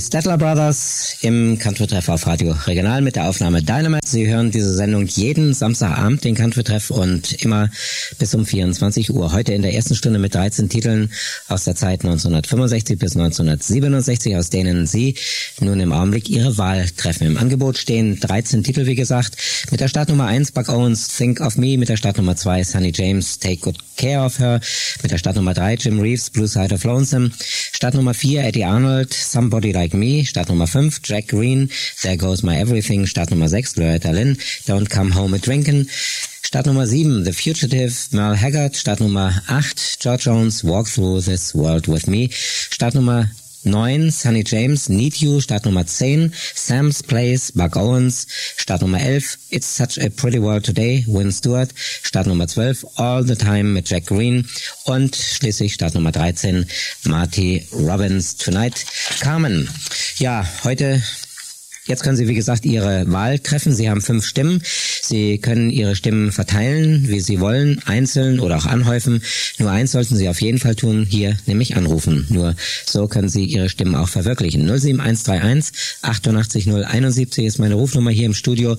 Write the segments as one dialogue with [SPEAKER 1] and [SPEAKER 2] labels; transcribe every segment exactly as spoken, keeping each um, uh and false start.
[SPEAKER 1] Statler Brothers im Country-Treff auf Radio Regional mit der Aufnahme Dynamite. Sie hören diese Sendung jeden Samstagabend, den Country-Treff, und immer bis um vierundzwanzig Uhr. Heute in der ersten Stunde mit dreizehn Titeln aus der Zeit neunzehnhundertfünfundsechzig bis neunzehnhundertsiebenundsechzig, aus denen Sie nun im Augenblick Ihre Wahl treffen. Im Angebot stehen dreizehn Titel, wie gesagt, mit der Startnummer eins Buck Owens, Think of Me, mit der Startnummer zwei Sonny James, Take Good Care of Her, mit der Startnummer drei Jim Reeves, Blue Side of Lonesome, Startnummer vier Eddie Arnold, Somebody Like Me, Startnummer fünf Jack Green, There Goes My Everything, Startnummer sechs Loretta Lynn, Don't Come Home a Drinkin', Startnummer sieben The Fugitive, Merle Haggard, Startnummer acht George Jones, Walk Through This World With Me, Startnummer neun Sonny James, Need You, Startnummer zehn Sam's Place, Buck Owens, Startnummer elf It's Such a Pretty World Today, Win Stewart, Startnummer zwölf All the Time mit Jack Green und schließlich Startnummer dreizehn Marty Robbins, Tonight Carmen. Ja, heute... Jetzt können Sie, wie gesagt, Ihre Wahl treffen. Sie haben fünf Stimmen. Sie können Ihre Stimmen verteilen, wie Sie wollen, einzeln oder auch anhäufen. Nur eins sollten Sie auf jeden Fall tun, hier nämlich anrufen. Nur so können Sie Ihre Stimmen auch verwirklichen. null sieben eins drei eins achtundachtzig null einundsiebzig ist meine Rufnummer hier im Studio.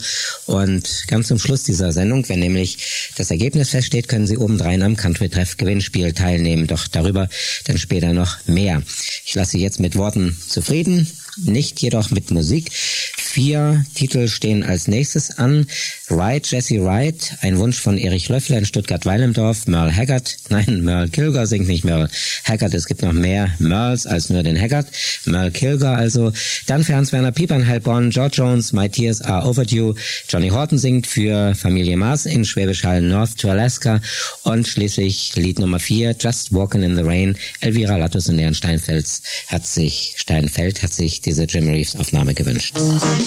[SPEAKER 1] Und ganz zum Schluss dieser Sendung, wenn nämlich das Ergebnis feststeht, können Sie obendrein am Country-Treff Gewinnspiel teilnehmen. Doch darüber dann später noch mehr. Ich lasse Sie jetzt mit Worten zufrieden. Nicht jedoch mit Musik. Vier Titel stehen als nächstes an. Right, Jesse Wright, ein Wunsch von Erich Löffler in Stuttgart-Weilendorf. Merle Haggard, nein, Merle Kilgore singt nicht Merle Haggard. Es gibt noch mehr Merles als nur den Haggard. Merle Kilgore also. Dann für Hans-Werner Pieper in Heilbronn, George Jones, My Tears Are Overdue. Johnny Horton singt für Familie Maas in Schwäbisch Hall, North to Alaska. Und schließlich Lied Nummer vier, Just Walking in the Rain. Elvira Lattus in Leon Steinfeld hat sich, Steinfeld hat sich diese Jim Reeves Aufnahme gewünscht.